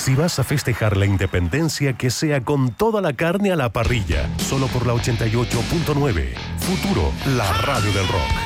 Si vas a festejar la independencia, que sea con toda la carne a la parrilla. Solo por la 88.9. Futuro, la radio del rock.